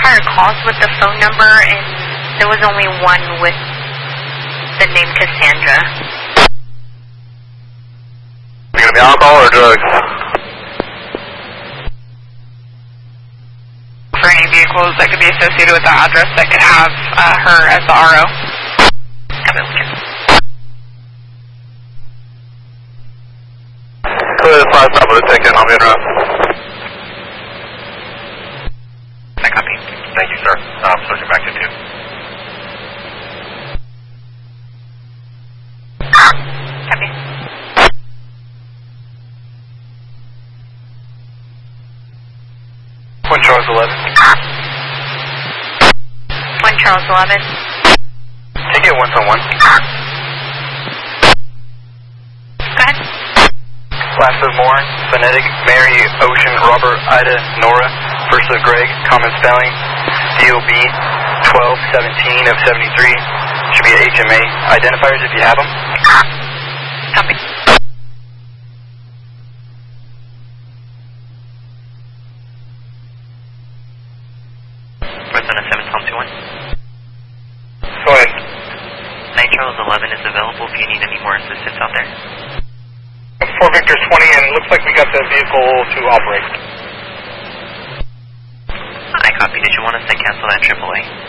prior calls with the phone number, and there was only one with the name Cassandra. You gonna be alcohol or drugs? For any vehicles that could be associated with the address that could have her as the RO. Clear the 5 Bravo to take in, I'll be around. I copy. Thank you, sir. Switching back to 2. Copy. One Charles 11. 1 Charles 11. Take it 1-on-1. Go ahead. Last of Morin, phonetic, Mary, Ocean, Robert, Ida, Nora, first of Greg, common spelling, DOB 1217 of 73, should be a HMA. Identifiers if you have them. Copy. Resident 7 Tom 21. Go ahead. 9 Charles 11 is available if you need any more assistance out there. 4 Victor 20, and looks like we got the vehicle to operate. I copy. Did you want us to cancel that AAA?